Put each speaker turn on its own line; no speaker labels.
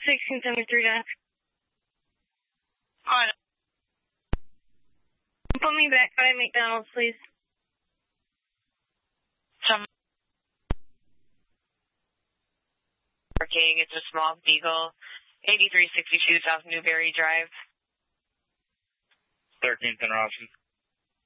1673 down.
On.
Put me back by McDonald's, please.
Parking, it's a small Beagle, 8362 South Newberry Drive.
13th and Rawson.